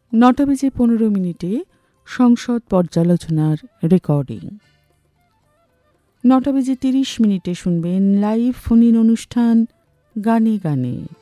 9:15 সংসদ পর্যালোচনার রেকর্ডিং। 9:30 শুনবেন লাইভ ফোন ইন অনুষ্ঠান গানে গানে।